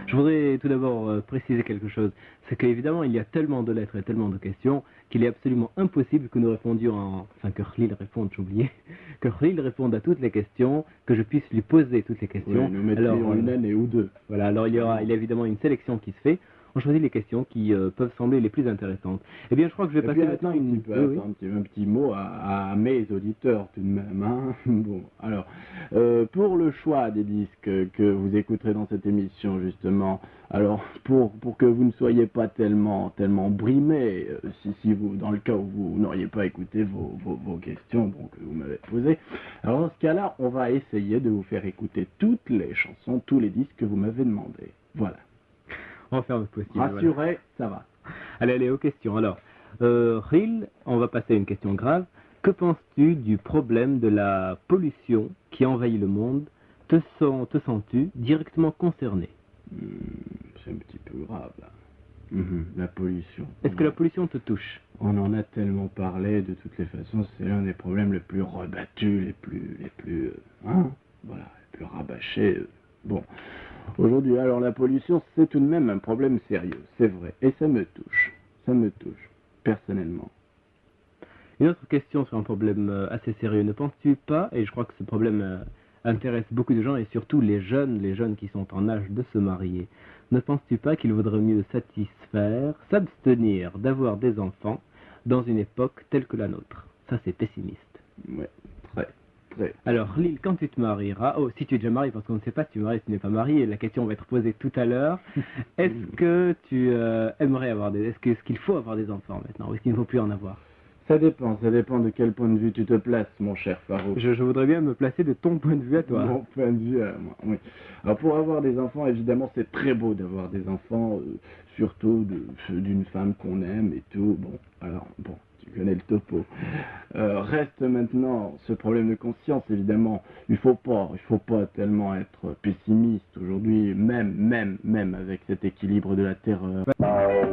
Je voudrais tout d'abord préciser quelque chose. C'est qu'évidemment, il y a tellement de lettres et tellement de questions qu'il est absolument impossible que nous répondions enfin, que Khalil réponde, j'ai oublié, que Khalil réponde à toutes les questions, que je puisse lui poser toutes les questions. Oui, nous mettrions une année ou deux. Voilà, alors il y a évidemment une sélection qui se fait. On choisit les questions qui peuvent sembler les plus intéressantes. Eh bien, je crois que je vais passer maintenant un petit mot à mes auditeurs tout de même. Hein. Bon, alors, pour le choix des disques que vous écouterez dans cette émission, justement, alors pour que vous ne soyez pas tellement brimés, si vous, dans le cas où vous n'auriez pas écouté vos questions que vous m'avez posées, alors dans ce cas-là, on va essayer de vous faire écouter toutes les chansons, tous les disques que vous m'avez demandé. Voilà. On va faire le possible. Rassurez, voilà. Ça va. Allez, aux questions. Alors, Ril, on va passer à une question grave. Que penses-tu du problème de la pollution qui envahit le monde? Te sens-tu directement concerné? C'est un petit peu grave, là. La pollution. Est-ce que la pollution te touche? On en a tellement parlé, de toutes les façons, c'est l'un des problèmes les plus rebattus, les plus rabâchés. Bon. Aujourd'hui, alors la pollution, c'est tout de même un problème sérieux, c'est vrai, et ça me touche, personnellement. Une autre question sur un problème assez sérieux, ne penses-tu pas, et je crois que ce problème intéresse beaucoup de gens, et surtout les jeunes qui sont en âge de se marier, ne penses-tu pas qu'il vaudrait mieux s'abstenir d'avoir des enfants dans une époque telle que la nôtre? Ça, c'est pessimiste. Ouais, très. Alors, Lille, quand tu te marieras, si tu es déjà marié, parce qu'on ne sait pas si tu es marié, si tu n'es pas marié, la question va être posée tout à l'heure. Est-ce que tu aimerais avoir est-ce qu'il faut avoir des enfants maintenant, ou est-ce qu'il ne faut plus en avoir? Ça dépend de quel point de vue tu te places, mon cher Farouk. Je voudrais bien me placer de ton point de vue à toi. Mon point de vue à moi, oui. Alors, pour avoir des enfants, évidemment, c'est très beau d'avoir des enfants, surtout d'une femme qu'on aime et tout. Tu connais le topo. Reste maintenant ce problème de conscience, évidemment. Il faut pas tellement être pessimiste aujourd'hui, même avec cet équilibre de la terreur.